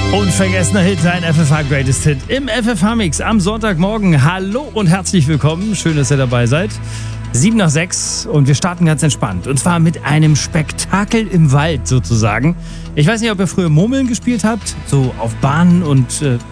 Unvergessener Hit, ein FFH Greatest Hit im FFH-Mix am Sonntagmorgen. Hallo und herzlich willkommen. Schön, dass ihr dabei seid. 7:06 und wir starten ganz entspannt. Und zwar mit einem Spektakel im Wald sozusagen. Ich weiß nicht, ob ihr früher Murmeln gespielt habt, so auf Bahnen und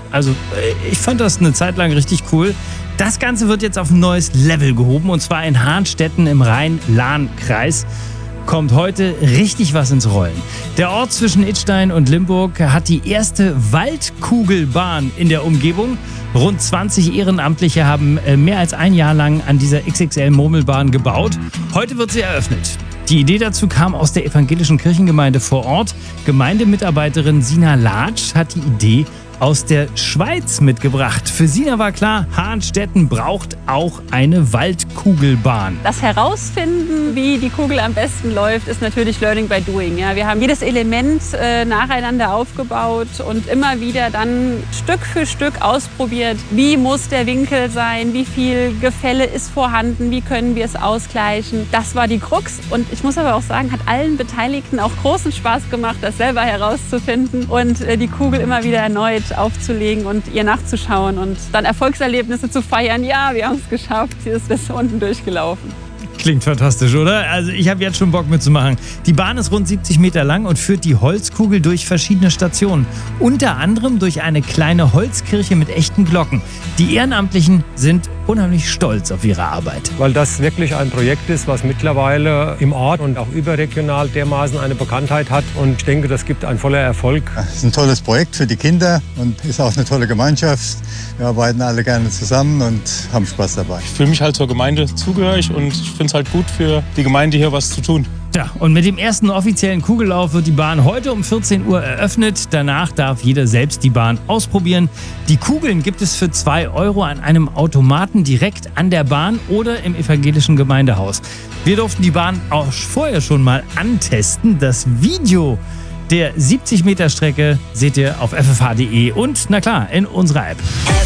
ich fand das eine Zeit lang richtig cool. Das Ganze wird jetzt auf ein neues Level gehoben und zwar in Hahnstetten im Rhein-Lahn-Kreis. Kommt heute richtig was ins Rollen. Der Ort zwischen Idstein und Limburg hat die erste Waldkugelbahn in der Umgebung. Rund 20 Ehrenamtliche haben mehr als ein Jahr lang an dieser XXL-Murmelbahn gebaut. Heute wird sie eröffnet. Die Idee dazu kam aus der evangelischen Kirchengemeinde vor Ort. Gemeindemitarbeiterin Sina Latsch hat die Idee aus der Schweiz mitgebracht. Für Sina war klar, Hahnstetten braucht auch eine Waldkugelbahn. Das Herausfinden, wie die Kugel am besten läuft, ist natürlich Learning by Doing. Ja, wir haben jedes Element nacheinander aufgebaut und immer wieder dann Stück für Stück ausprobiert. Wie muss der Winkel sein? Wie viel Gefälle ist vorhanden? Wie können wir es ausgleichen? Das war die Krux. Und ich muss aber auch sagen, hat allen Beteiligten auch großen Spaß gemacht, das selber herauszufinden und die Kugel immer wieder erneut aufzulegen und ihr nachzuschauen und dann Erfolgserlebnisse zu feiern. Ja, wir haben es geschafft. Sie ist bis unten durchgelaufen. Klingt fantastisch, oder? Also ich habe jetzt schon Bock mitzumachen. Die Bahn ist rund 70 Meter lang und führt die Holzkugel durch verschiedene Stationen. Unter anderem durch eine kleine Holzkirche mit echten Glocken. Die Ehrenamtlichen sind unheimlich stolz auf ihre Arbeit. Weil das wirklich ein Projekt ist, was mittlerweile im Ort und auch überregional dermaßen eine Bekanntheit hat. Und ich denke, das gibt ein voller Erfolg. Es ist ein tolles Projekt für die Kinder und ist auch eine tolle Gemeinschaft. Wir arbeiten alle gerne zusammen und haben Spaß dabei. Ich fühle mich halt zur Gemeinde zugehörig und ich finde es halt gut für die Gemeinde hier was zu tun. Ja, und mit dem ersten offiziellen Kugellauf wird die Bahn heute um 14 Uhr eröffnet. Danach darf jeder selbst die Bahn ausprobieren. Die Kugeln gibt es für 2 € an einem Automaten direkt an der Bahn oder im evangelischen Gemeindehaus. Wir durften die Bahn auch vorher schon mal antesten. Das Video der 70 Meter Strecke seht ihr auf ffh.de und na klar in unserer App.